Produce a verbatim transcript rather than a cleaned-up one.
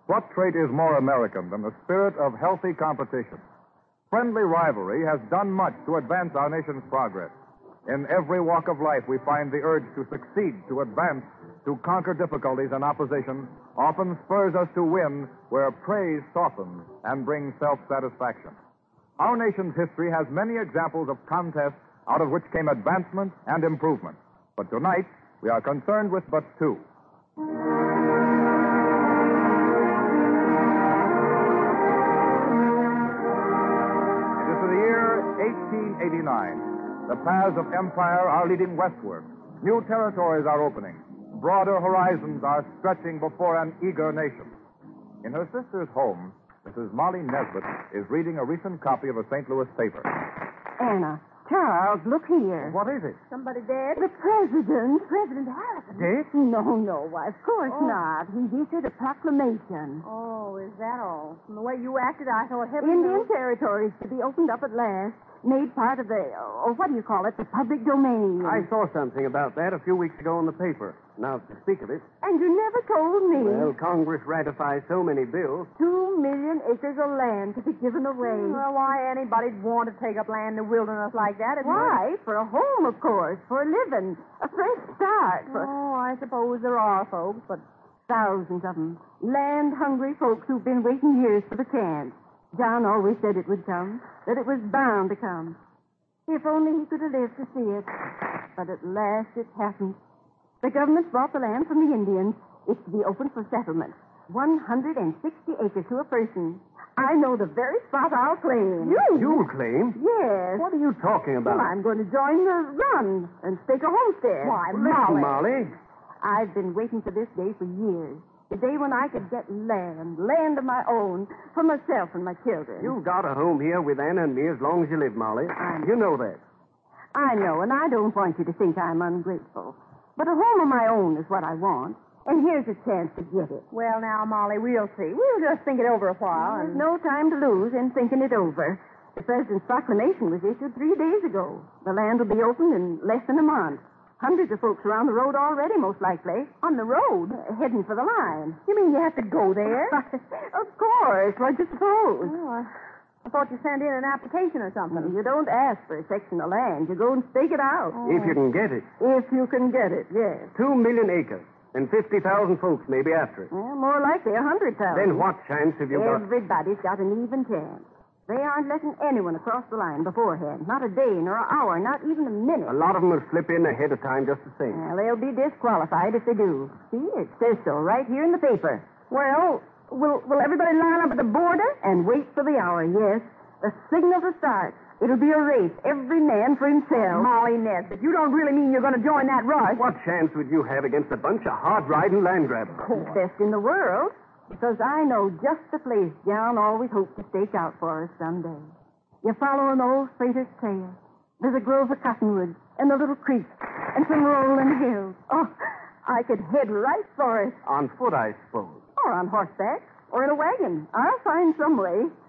What trait is more American than the spirit of healthy competition? Friendly rivalry has done much to advance our nation's progress. In every walk of life, we find the urge to succeed, to advance, to conquer difficulties and opposition, often spurs us to win where praise softens and brings self-satisfaction. Our nation's history has many examples of contests out of which came advancement and improvement. But tonight, we are concerned with but two. It is the year eighteen eighty-nine. The paths of empire are leading westward. New territories are opening. Broader horizons are stretching before an eager nation. In her sister's home, Missus Molly Nesbitt is reading a recent copy of a Saint Louis paper. Anna, Charles, look here. What is it? Somebody dead? The president, President Harrison. Dead? No, no, why, of course Oh. not. He issued a proclamation. Oh, is that all? From the way you acted, I thought heaven Indian knows. territories to be opened up at last, made part of the, oh, what do you call it, the public domain. I saw something about that a few weeks ago in the paper. Now, to speak of it, And you never told me. well, Congress ratifies so many bills. Two million acres of land to be given away. Well, why anybody'd want to take up land in the wilderness like that? It Why? For a home, of course. For a living. A fresh start. For Oh, I suppose there are folks, but thousands of them. Land-hungry folks who've been waiting years for the chance. John always said it would come. That it was bound to come. If only he could have lived to see it. But at last it happened. The government bought the land from the Indians. It's to be open for settlement. one hundred sixty acres to a person. I know the very spot I'll claim. You? You'll claim? Yes. What are you talking about? Well, I'm going to join the run and stake a homestead. Why, Listen, Molly. Molly. I've been waiting for this day for years. The day when I could get land, land of my own, for myself and my children. You've got a home here with Anna and me as long as you live, Molly. I know. You know that. I know, and I don't want you to think I'm ungrateful. But a home of my own is what I want. And here's a chance to get it. Well, now, Molly, we'll see. We'll just think it over a while. There's And... no time to lose in thinking it over. The president's proclamation was issued three days ago. The land will be opened in less than a month. Hundreds of folks are on the road already, most likely. On the road? Uh, heading for the line. You mean you have to go there? Of course. What'd you suppose? Oh, I, I thought you sent in an application or something. You don't ask for a section of land. You go and stake it out. If you can get it. If you can get it, yes. Two million acres. And fifty thousand folks maybe after it. Well, more likely a hundred thousand. Then what chance have you got? Everybody's got an even chance. They aren't letting anyone across the line beforehand. Not a day, nor an hour, not even a minute. A lot of them will slip in ahead of time just the same. Well, they'll be disqualified if they do. See, it says so right here in the paper. Well, will will everybody line up at the border and wait for the hour? Yes, the signal to start. It'll be a race, every man for himself. Molly Nesbitt, you don't really mean you're going to join that rush? What chance would you have against a bunch of hard-riding land grabbers? The best in the world, because I know just the place John always hoped to stake out for us someday. You follow an old freighter's trail. There's a grove of cottonwoods and a little creek and some rolling hills. Oh, I could head right for it. On foot, I suppose. Or on horseback, or in a wagon. I'll find some way.